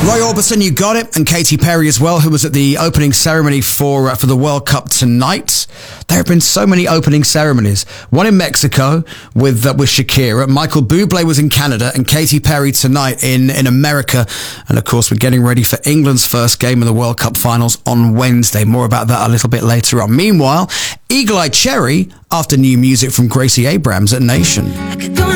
Roy Orbison, you got it, and Katy Perry as well, who was at the opening ceremony for the World Cup tonight. There have been so many opening ceremonies. One in Mexico with Shakira. Michael Bublé was in Canada, and Katy Perry tonight in America. And of course, we're getting ready for England's first game in the World Cup finals on Wednesday. More about that a little bit later on. Meanwhile, Eagle Eye Cherry after new music from Gracie Abrams at Nation.